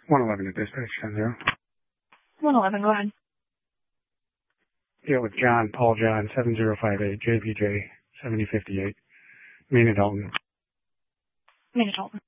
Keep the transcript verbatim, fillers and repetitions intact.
one eleven at dispatch, ten zero. one eleven, go ahead. Yeah, with John, Paul John, seven zero five eight, J P J, seventy fifty-eight. Main Dalton. Main Dalton.